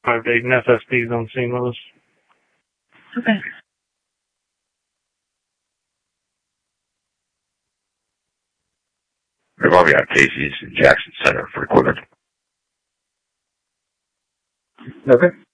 5-day FSPs on scene with us. Okay. Revolving out Casey's in Jackson Center for equipment. Okay.